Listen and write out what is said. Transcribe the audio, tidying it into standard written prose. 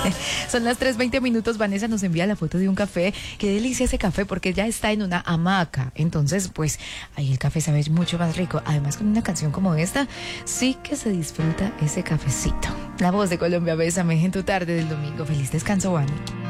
Son las 3:20. Vanessa nos envía la foto de un café. Qué delicia ese café, porque ya está en una hamaca. Entonces, pues, ahí el café sabe mucho más rico. Además, con una canción como esta, sí que se disfruta ese cafecito. La voz de Colombia, bésame en tu tarde del domingo. Feliz descanso, Vani.